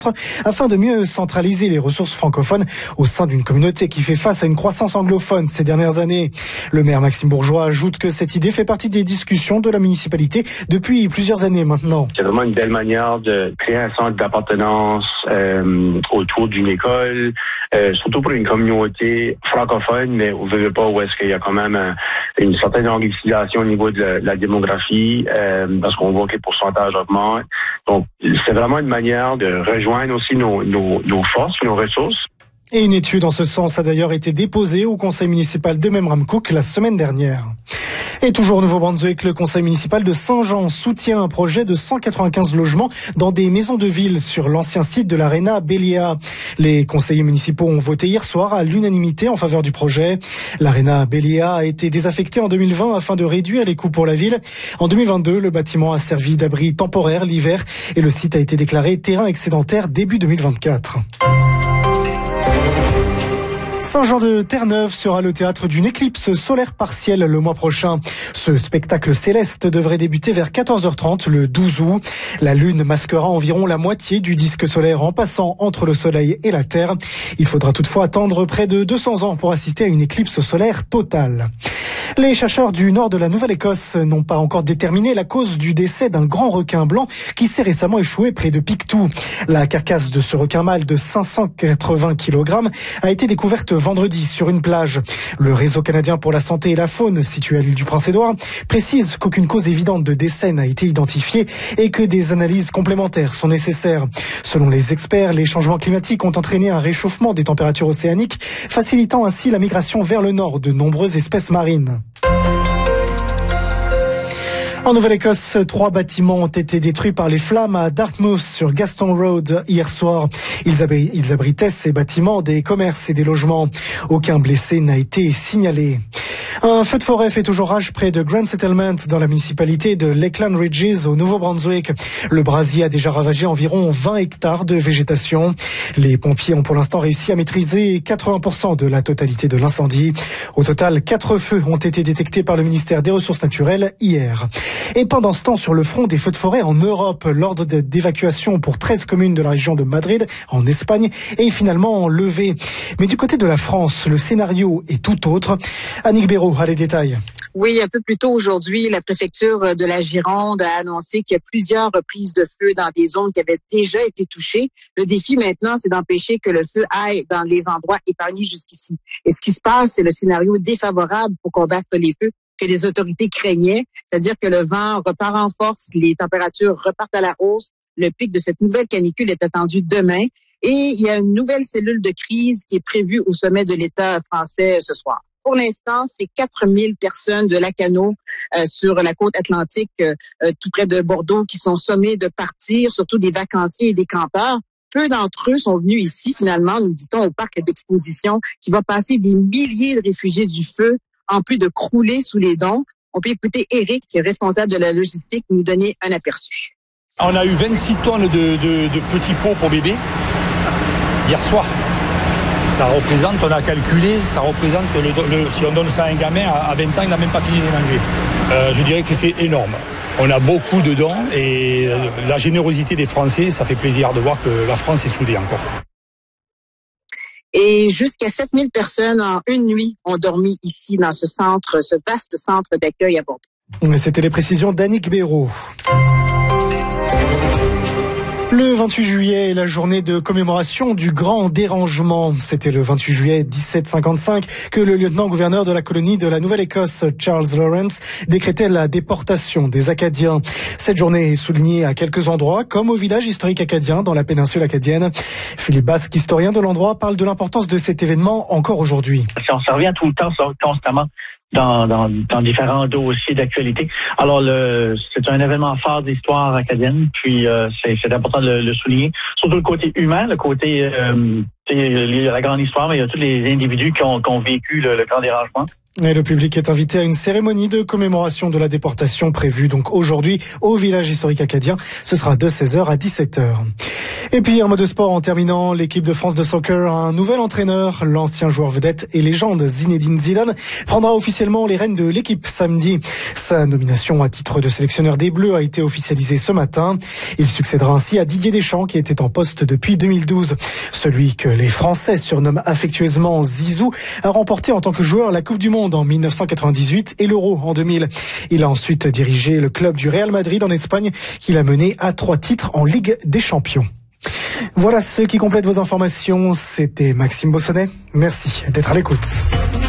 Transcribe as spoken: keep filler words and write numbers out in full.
afin de mieux centraliser les ressources francophones au sein d'une communauté qui fait face à une croissance anglophone ces dernières années. Le maire Maxime Bourgeois ajoute que cette idée fait partie des discussions de la municipalité depuis plusieurs années maintenant. C'est vraiment une belle manière de créer un centre d'appartenance euh, autour d'une école, euh, surtout pour une communauté francophone, mais on ne veut pas où est-ce qu'il y a quand même un, une certaine anglicisation au niveau de la, la démographie, euh, parce qu'on voit que le pourcentage augmente. Donc, c'est vraiment une manière de rejoindre aussi nos, nos, nos forces, nos ressources. Et une étude en ce sens a d'ailleurs été déposée au conseil municipal de Memramcook la semaine dernière. Et toujours au Nouveau-Brunswick, le conseil municipal de Saint-Jean soutient un projet de cent quatre-vingt-quinze logements dans des maisons de ville sur l'ancien site de l'Arena Béliat. Les conseillers municipaux ont voté hier soir à l'unanimité en faveur du projet. L'Arena Béliat a été désaffectée en deux mille vingt afin de réduire les coûts pour la ville. En deux mille vingt-deux, le bâtiment a servi d'abri temporaire l'hiver et le site a été déclaré terrain excédentaire début deux mille vingt-quatre. Saint-Jean-de-Terre-Neuve sera le théâtre d'une éclipse solaire partielle le mois prochain. Ce spectacle céleste devrait débuter vers quatorze heures trente le douze août. La Lune masquera environ la moitié du disque solaire en passant entre le Soleil et la Terre. Il faudra toutefois attendre près de deux cents ans pour assister à une éclipse solaire totale. Les chercheurs du nord de la Nouvelle-Écosse n'ont pas encore déterminé la cause du décès d'un grand requin blanc qui s'est récemment échoué près de Pictou. La carcasse de ce requin mâle de cinq cent quatre-vingts kilogrammes a été découverte vendredi sur une plage. Le Réseau canadien pour la santé et la faune, situé à l'île du Prince-Édouard, précise qu'aucune cause évidente de décès n'a été identifiée et que des analyses complémentaires sont nécessaires. Selon les experts, les changements climatiques ont entraîné un réchauffement des températures océaniques, facilitant ainsi la migration vers le nord de nombreuses espèces marines. En Nouvelle-Écosse, trois bâtiments ont été détruits par les flammes à Dartmouth sur Gaston Road hier soir. Ils, abri- ils abritaient ces bâtiments des commerces et des logements. Aucun blessé n'a été signalé. Un feu de forêt fait toujours rage près de Grand Settlement dans la municipalité de Lakeland Ridges au Nouveau-Brunswick. Le brasier a déjà ravagé environ vingt hectares de végétation. Les pompiers ont pour l'instant réussi à maîtriser quatre-vingts pour cent de la totalité de l'incendie. Au total, quatre feux ont été détectés par le ministère des Ressources naturelles hier. Et pendant ce temps, sur le front des feux de forêt en Europe, l'ordre d'évacuation pour treize communes de la région de Madrid, en Espagne, est finalement levé. Mais du côté de la France, le scénario est tout autre. Annick Béraud a les détails. Oui, un peu plus tôt aujourd'hui, la préfecture de la Gironde a annoncé qu'il y a plusieurs reprises de feu dans des zones qui avaient déjà été touchées. Le défi maintenant, c'est d'empêcher que le feu aille dans les endroits épargnés jusqu'ici. Et ce qui se passe, c'est le scénario défavorable pour combattre les feux que les autorités craignaient, c'est-à-dire que le vent repart en force, les températures repartent à la hausse. Le pic de cette nouvelle canicule est attendu demain. Et il y a une nouvelle cellule de crise qui est prévue au sommet de l'État français ce soir. Pour l'instant, c'est quatre mille personnes de Lacano euh, sur la côte atlantique, euh, tout près de Bordeaux, qui sont sommées de partir, surtout des vacanciers et des campeurs. Peu d'entre eux sont venus ici, finalement, nous dit-on, au parc d'exposition, qui va passer des milliers de réfugiés du feu, en plus de crouler sous les dents. On peut écouter Eric, qui est responsable de la logistique, nous donner un aperçu. On a eu vingt-six tonnes de, de, de petits pots pour bébés hier soir. Ça représente, on a calculé, ça représente, le, le, si on donne ça à un gamin, à vingt ans, il n'a même pas fini de les manger. Euh, je dirais que c'est énorme. On a beaucoup de dons et la générosité des Français, ça fait plaisir de voir que la France est soudée encore. Et jusqu'à sept mille personnes en une nuit ont dormi ici dans ce centre, ce vaste centre d'accueil à Bordeaux. C'était les précisions d'Annick Béraud. Le vingt-huit juillet est la journée de commémoration du grand dérangement. C'était le vingt-huit juillet dix-sept cinquante-cinq que le lieutenant-gouverneur de la colonie de la Nouvelle-Écosse, Charles Lawrence, décrétait la déportation des Acadiens. Cette journée est soulignée à quelques endroits, comme au village historique acadien dans la péninsule acadienne. Philippe Basque, historien de l'endroit, parle de l'importance de cet événement encore aujourd'hui. On se revient tout le temps, constamment. Dans, dans, dans différents dossiers d'actualité. Alors, le, c'est un événement phare d'histoire acadienne, puis euh, c'est, c'est important de le, le souligner. Surtout le côté humain, le côté euh, il y a la grande histoire, mais il y a tous les individus qui ont, qui ont vécu le, le grand dérangement. Et le public est invité à une cérémonie de commémoration de la déportation prévue donc aujourd'hui au village historique acadien. Ce sera de seize heures à dix-sept heures. Et puis en mode sport, en terminant, l'équipe de France de soccer a un nouvel entraîneur. L'ancien joueur vedette et légende Zinedine Zidane prendra officiellement les rênes de l'équipe samedi. Sa nomination à titre de sélectionneur des Bleus a été officialisée ce matin. Il succédera ainsi à Didier Deschamps qui était en poste depuis deux mille douze. Celui que les Français surnomment affectueusement Zizou a remporté en tant que joueur la Coupe du Monde en mille neuf cent quatre-vingt-dix-huit et l'Euro en deux mille. Il a ensuite dirigé le club du Real Madrid en Espagne qu'il a mené à trois titres en Ligue des Champions. Voilà ce qui complète vos informations. C'était Maxime Bossonnet. Merci d'être à l'écoute.